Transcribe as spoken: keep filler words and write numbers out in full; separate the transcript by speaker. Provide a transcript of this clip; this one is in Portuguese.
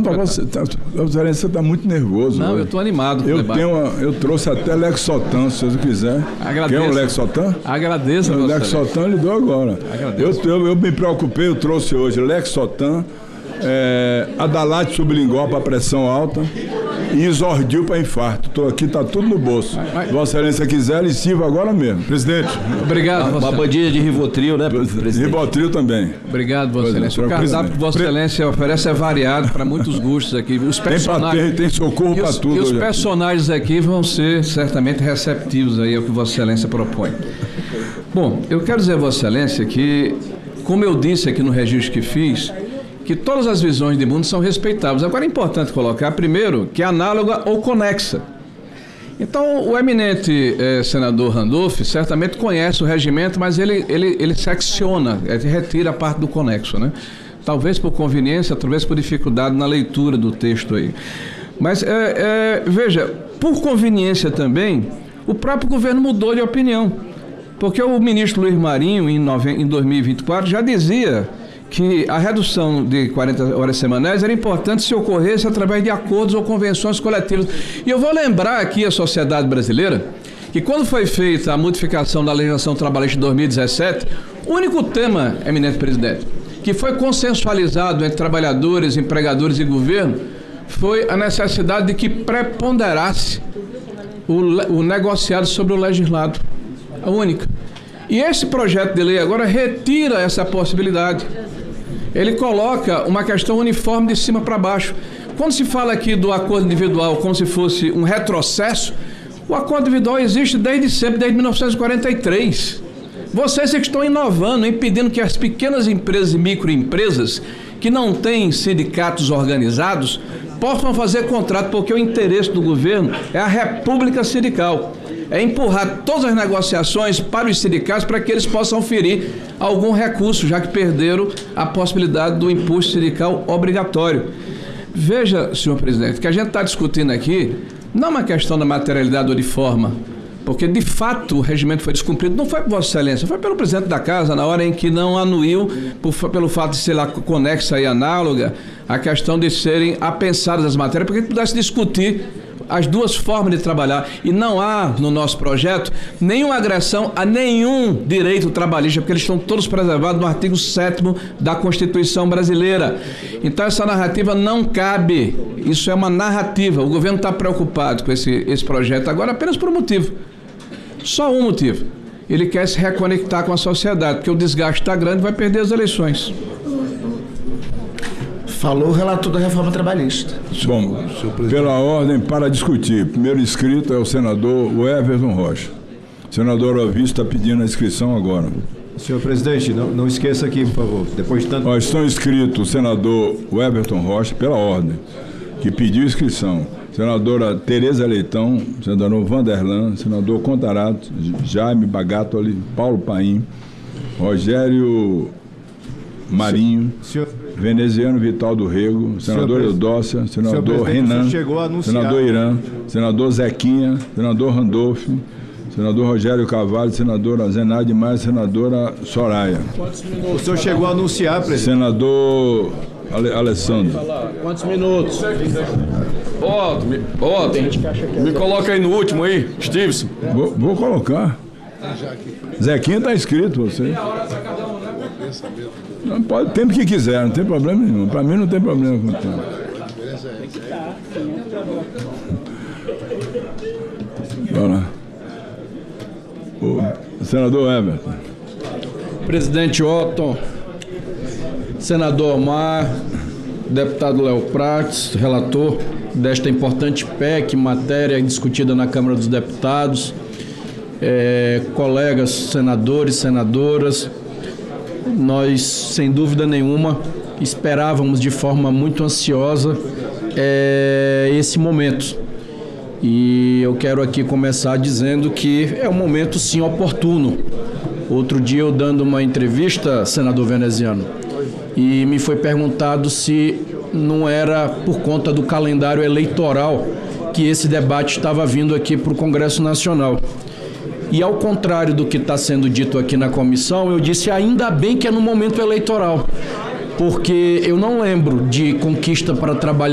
Speaker 1: para você, tá, você está muito nervoso.
Speaker 2: Não,
Speaker 1: hoje.
Speaker 2: eu estou animado.
Speaker 1: Eu, tenho uma, eu trouxe até Lexotan, se você quiser.
Speaker 2: Agradeço.
Speaker 1: Quer um Lexotan?
Speaker 2: Agradeço.
Speaker 1: O Lexotan ele deu agora. Eu, eu, eu me preocupei, eu trouxe hoje Lexotan, é, Adalate sublingual para pressão alta e Isordil para infarto. Estou aqui, está tudo no bolso. Vai, vai. Vossa Excelência quiser, ele sirva agora mesmo. Presidente.
Speaker 2: Obrigado,
Speaker 3: Uma, uma bandinha de Rivotril, né, presidente?
Speaker 1: Rivotril também.
Speaker 2: Obrigado, Vossa Excelência. O cardápio que Vossa Excelência oferece é variado para muitos gostos aqui. Os personagens,
Speaker 1: tem, tem socorro para tudo.
Speaker 2: E os personagens aqui vão ser certamente receptivos aí ao que Vossa Excelência propõe. Bom, eu quero dizer a Vossa Excelência que, como eu disse aqui no registro que fiz, que todas as visões de mundo são respeitáveis. Agora é importante colocar, primeiro, que é análoga ou conexa. Então, o eminente eh, senador Randolph certamente conhece o regimento, mas ele, ele, ele secciona, ele retira a parte do conexo, né? Talvez por conveniência, talvez por dificuldade na leitura do texto aí. Mas, é, é, veja, por conveniência também, o próprio governo mudou de opinião. Porque o ministro Luiz Marinho, em, nove... em dois mil e vinte e quatro, já dizia que a redução de quarenta horas semanais era importante se ocorresse através de acordos ou convenções coletivas. E eu vou lembrar aqui à sociedade brasileira que quando foi feita a modificação da legislação trabalhista de dois mil e dezessete, o único tema, eminente presidente, que foi consensualizado entre trabalhadores, empregadores e governo, foi a necessidade de que preponderasse o, o negociado sobre o legislado. A única. E esse projeto de lei agora retira essa possibilidade. Ele coloca uma questão uniforme de cima para baixo. Quando se fala aqui do acordo individual como se fosse um retrocesso, o acordo individual existe desde sempre, desde mil novecentos e quarenta e três. Vocês é que estão inovando, impedindo que as pequenas empresas e microempresas que não têm sindicatos organizados possam fazer contrato, porque o interesse do governo é a república sindical. É empurrar todas as negociações para os sindicatos para que eles possam oferir algum recurso, já que perderam a possibilidade do imposto sindical obrigatório. Veja, senhor presidente, que a gente está discutindo aqui não é uma questão da materialidade ou de forma, porque de fato o regimento foi descumprido, não foi por Vossa Excelência, foi pelo presidente da Casa, na hora em que não anuiu, por, pelo fato de ser lá conexa e análoga, a questão de serem apensadas as matérias, para que a gente pudesse discutir as duas formas de trabalhar. E não há no nosso projeto nenhuma agressão a nenhum direito trabalhista, porque eles estão todos preservados no artigo sétimo da Constituição brasileira. Então essa narrativa não cabe. Isso é uma narrativa. O governo está preocupado com esse, esse projeto agora apenas por um motivo. Só um motivo. Ele quer se reconectar com a sociedade, porque o desgaste está grande e vai perder as eleições.
Speaker 4: Falou o relator da reforma trabalhista.
Speaker 1: Bom, pela ordem, para discutir. Primeiro inscrito é o senador Everton Rocha. O senador Ovis está pedindo a inscrição agora.
Speaker 5: Senhor presidente, não, não esqueça aqui, por favor. Depois de tanto...
Speaker 1: Ó, estão inscritos o senador Everton Rocha, pela ordem, que pediu inscrição. Senadora Tereza Leitão, senador Vanderlan, senador Contarato, Jaime Bagatoli, Paulo Paim, Rogério Marinho, senhor... Veneziano Vital do Rego, senador Eudócia, senador Renan, senador Irã, senador Zequinha, senador Randolph, senador Rogério Carvalho, senadora Zenaide Maia, senadora Soraya.
Speaker 5: Quantos minutos? O senhor chegou a anunciar, presidente?
Speaker 1: Senador Ale, Alessandro.
Speaker 2: Quantos minutos?
Speaker 6: Ó, me, ó, me coloca aí no último aí, Stevenson.
Speaker 1: Vou, vou colocar. Zequinha está inscrito, você. Não, pode, tempo que quiser, não tem problema nenhum. Para mim não tem problema com o tempo. Bora. O senador Everton.
Speaker 7: Presidente Otton, senador Omar, deputado Léo Prates, relator desta importante P E C, matéria discutida na Câmara dos Deputados, é, colegas senadores, senadoras, nós, sem dúvida nenhuma, esperávamos de forma muito ansiosa é, esse momento. E eu quero aqui começar dizendo que é um momento, sim, oportuno. Outro dia eu dando uma entrevista, senador Veneziano, e me foi perguntado se não era por conta do calendário eleitoral que esse debate estava vindo aqui para o Congresso Nacional. E ao contrário do que está sendo dito aqui na comissão, eu disse ainda bem que é no momento eleitoral, porque eu não lembro de conquista para trabalhar